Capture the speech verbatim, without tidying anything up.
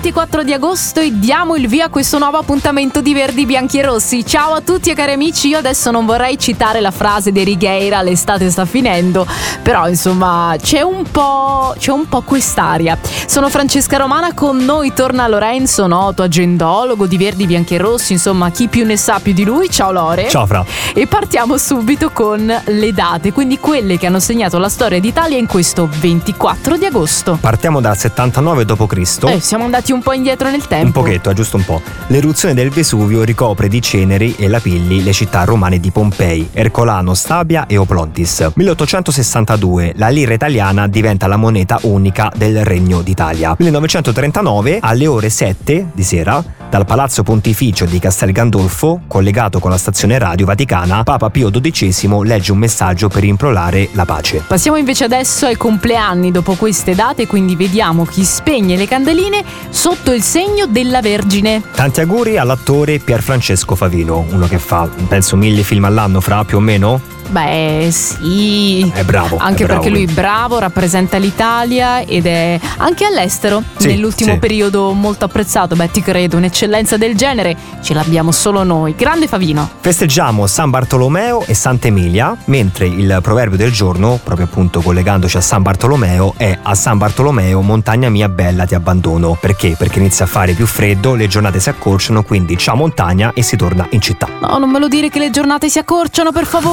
ventiquattro di agosto e diamo il via a questo nuovo appuntamento di Verdi, Bianchi e Rossi. Ciao a tutti e cari amici, io adesso non vorrei citare la frase di Righeira, l'estate sta finendo, però insomma c'è un po' c'è un po' quest'aria. Sono Francesca Romana, con noi torna Lorenzo, noto agendologo di Verdi, Bianchi e Rossi, insomma chi più ne sa più di lui. Ciao Lore. Ciao Fra. E partiamo subito con le date, quindi quelle che hanno segnato la storia d'Italia in questo ventiquattro di agosto. Partiamo dal settantanove dopo Cristo. Eh, siamo andati un po' indietro nel tempo. Un pochetto, è giusto un po'. L'eruzione del Vesuvio ricopre di ceneri e lapilli le città romane di Pompei, Ercolano, Stabia e Oplontis. milleottocentosessantadue, la lira italiana diventa la moneta unica del Regno d'Italia. millenovecentotrentanove, alle ore sette di sera, dal Palazzo Pontificio di Castel Gandolfo, collegato con la stazione radio vaticana, Papa Pio dodicesimo legge un messaggio per implorare la pace. Passiamo invece adesso ai compleanni dopo queste date, quindi vediamo chi spegne le candeline sotto il segno della Vergine. Tanti auguri all'attore Pierfrancesco Favino, uno che fa, penso, mille film all'anno, Fra, più o meno? Beh, sì. È bravo. Anche è bravo perché lui lui. è bravo, rappresenta l'Italia ed è anche all'estero. Sì, nell'ultimo sì. periodo molto apprezzato. Beh, ti credo, un'eccellenza del genere ce l'abbiamo solo noi. Grande Favino. Festeggiamo San Bartolomeo e Sant'Emilia, mentre il proverbio del giorno, proprio appunto collegandoci a San Bartolomeo, è: a San Bartolomeo, montagna mia bella, ti abbandono. Perché? Perché inizia a fare più freddo, le giornate si accorciano, quindi ciao montagna e si torna in città. No, non me lo dire che le giornate si accorciano, per favore.